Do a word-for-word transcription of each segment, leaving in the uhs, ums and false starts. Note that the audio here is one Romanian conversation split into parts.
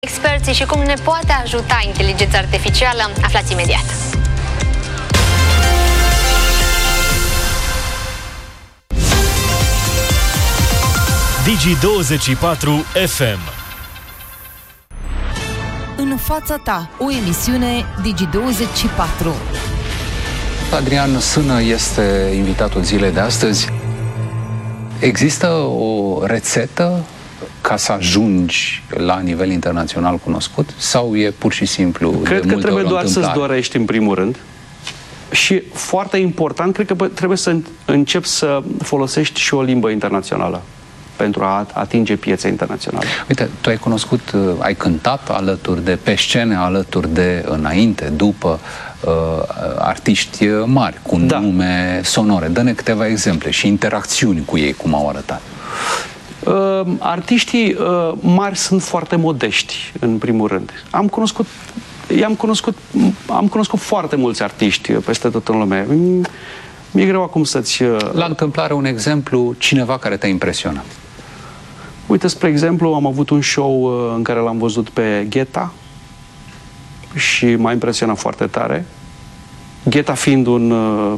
Experții și cum ne poate ajuta inteligența artificială, aflați imediat. Digi douăzeci și patru F M. În fața ta, o emisiune Digi douăzeci și patru. Adrian Sână este invitatul zilei de astăzi. Există o rețetă ca să ajungi la nivel internațional cunoscut? Sau e pur și simplu Cred că trebuie doar să-ți dorești în primul rând. Și foarte important, cred că trebuie să începi să folosești și o limbă internațională pentru a atinge piețe internaționale. Uite, tu ai cunoscut, ai cântat alături de, pe scene, alături de, înainte, după uh, artiști mari, cu da. nume sonore. Dă-ne câteva exemple și interacțiuni cu ei, cum au arătat. Uh, artiștii uh, mari sunt foarte modești, în primul rând. Am cunoscut, i-am cunoscut, am cunoscut foarte mulți artiști peste tot în lume. Mi-e greu acum să-ți... Uh... La întâmplare, un exemplu, cineva care te-a impresionat. Uite, spre exemplu, am avut un show uh, în care l-am văzut pe Gheta și m-a impresionat foarte tare. Gheta fiind un, uh,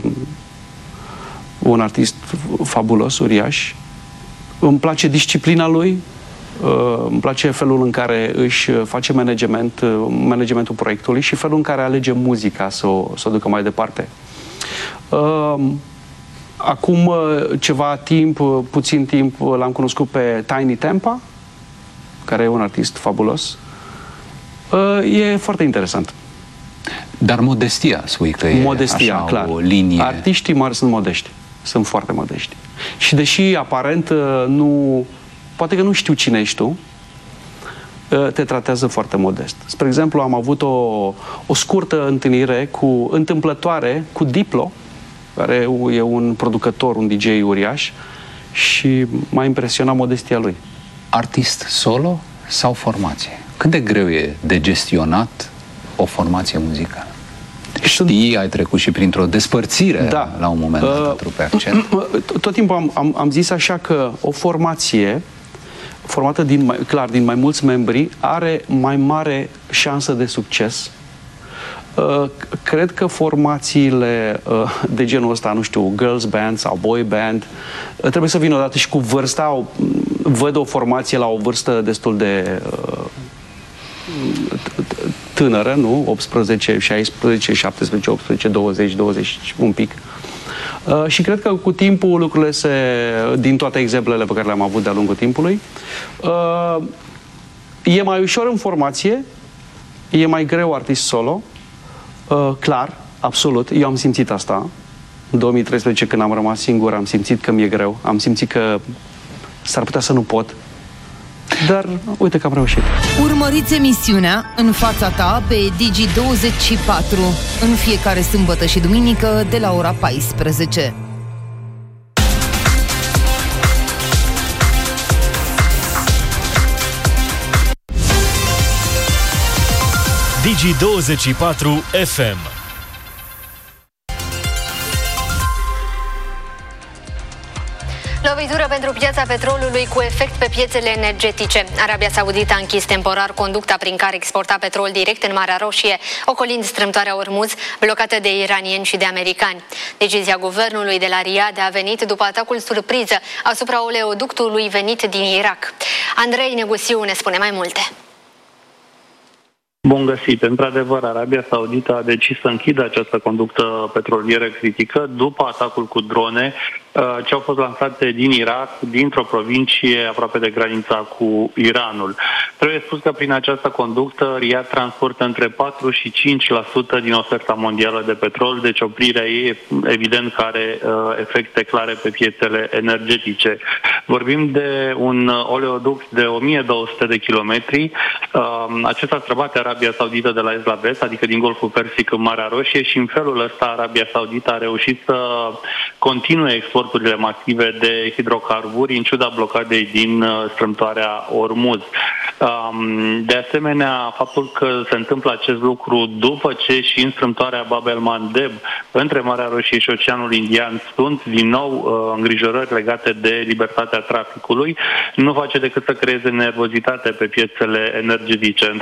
un artist fabulos, uriaș. Îmi place disciplina lui, uh, îmi place felul în care își face management, uh, managementul proiectului și felul în care alege muzica să o, să o ducă mai departe. Uh, acum uh, ceva timp, uh, puțin timp, uh, l-am cunoscut pe Tiny Tempa, care e un artist fabulos. Uh, e foarte interesant. Dar modestia, spui că e modestia, așa, clar. O linie... Artiștii mari sunt modești. Sunt foarte modești. Și deși aparent nu... Poate că nu știu cine ești tu, te tratează foarte modest. Spre exemplu, am avut o, o scurtă întâlnire cu, întâmplătoare cu Diplo, care e un producător, un D J uriaș, și m-a impresionat modestia lui. Artist solo sau formație? Cât de greu e de gestionat o formație muzicală? Știi, ai trecut și printr-o despărțire da. la un moment dat, uh, trupe Accent. Tot timpul am, am, am zis așa că o formație formată din mai, clar din mai mulți membri are mai mare șansă de succes. Uh, cred că formațiile uh, de genul ăsta, nu știu, girls band sau boy band, uh, trebuie să vină odată și cu vârsta. O, văd o formație la o vârstă destul de... Uh, tânără, nu? optsprezece, șaisprezece, șaptesprezece, optsprezece, douăzeci, douăzeci, un pic. Uh, și cred că cu timpul lucrurile se, din toate exemplele pe care le-am avut de-a lungul timpului, uh, e mai ușor în formație, e mai greu artist solo, uh, clar, absolut, eu am simțit asta. În două mii treisprezece, când am rămas singur, am simțit că mi-e greu, am simțit că s-ar putea să nu pot. Dar uite că am reușit. Urmăriți emisiunea În fața ta pe Digi douăzeci și patru în fiecare sâmbătă și duminică de la ora paisprezece. Digi douăzeci și patru F M. Lovitură pentru piața petrolului cu efect pe piețele energetice. Arabia Saudită a închis temporar conducta prin care exporta petrol direct în Marea Roșie, ocolind strâmtoarea Ormuz, blocată de iranieni și de americani. Decizia guvernului de la Riyadh a venit după atacul surpriză asupra oleoductului venit din Irak. Andrei Negusiu ne spune mai multe. Bun găsit! Într-adevăr, Arabia Saudită a decis să închidă această conductă petrolieră critică după atacul cu drone ce au fost lansate din Irak, dintr-o provincie aproape de granița cu Iranul. Trebuie spus că prin această conductă Riyadh transportă între patru și cinci la sută din oferta mondială de petrol, deci oprirea ei evident că are efecte clare pe piețele energetice. Vorbim de un oleoduct de o mie două sute de kilometri. Acesta străbate Arabia Saudită de la est la vest, adică din Golful Persic în Marea Roșie, și în felul ăsta Arabia Saudită a reușit să continue exportul importurile masive de hidrocarburi, în ciuda blocadei din strâmtoarea Ormuz. De asemenea, faptul că se întâmplă acest lucru după ce și în strâmtoarea Bab el-Mandeb, între Marea Roșie și Oceanul Indian, sunt din nou îngrijorări legate de libertatea traficului, nu face decât să creeze nervozitate pe piețele energetice.